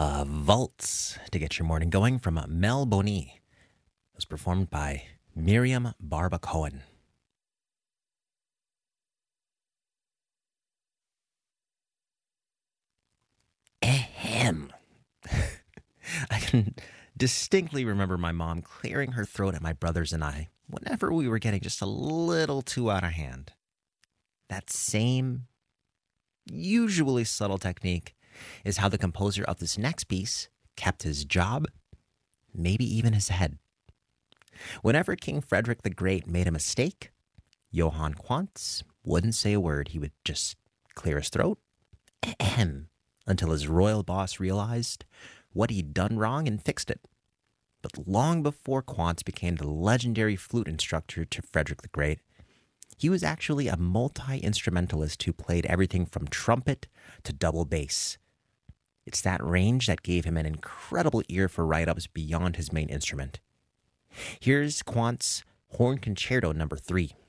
Waltz to get your morning going from Mel Boni. It was performed by Miriam Barba Cohen. Ahem. I can distinctly remember my mom clearing her throat at my brothers and I whenever we were getting just a little too out of hand. That same, usually subtle technique is how the composer of this next piece kept his job, maybe even his head. Whenever King Frederick the Great made a mistake, Johann Quantz wouldn't say a word. He would just clear his throat, ahem, until his royal boss realized what he'd done wrong and fixed it. But long before Quantz became the legendary flute instructor to Frederick the Great, he was actually a multi-instrumentalist who played everything from trumpet to double bass. It's that range that gave him an incredible ear for write-ups beyond his main instrument. Here's Quantz's Horn Concerto No. 3.